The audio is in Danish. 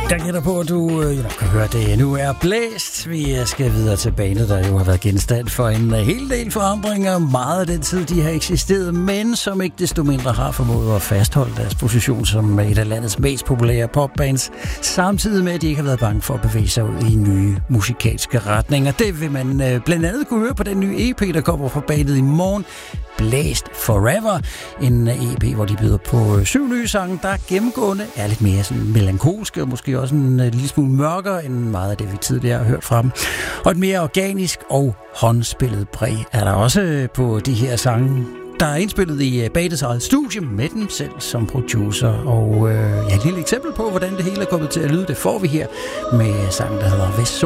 Jeg gætter på, at du nok kan høre det nu er blæst. Vi skal videre til bandet, der jo har været genstand for en hel del forandringer. Meget af den tid, de har eksisteret, men som ikke desto mindre har formået at fastholde deres position som et af landets mest populære popbands, samtidig med, at de ikke har været bange for at bevæge sig ud i nye musikalske retninger. Det vil man blandt andet kunne høre på den nye EP, der kommer fra bandet i morgen. Blæst Forever. En EP, hvor de byder på 7 nye sange, der gennemgående er lidt mere sådan melankolske og måske også en lille smule mørkere end meget af det, vi tidligere har hørt fra dem. Og et mere organisk og håndspillet præg er der også på de her sange, der er indspillet i bandets eget studie med dem selv som producer. Og et lille eksempel på, hvordan det hele er kommet til at lyde, det får vi her med sangen, der hedder Hvis